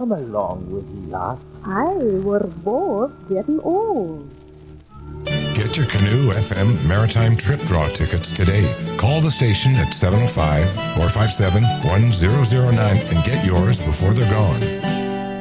come along with us. We're both getting old. Get your Canoe FM Maritime Trip Draw tickets today. Call the station at 705-457-1009 and get yours before they're gone.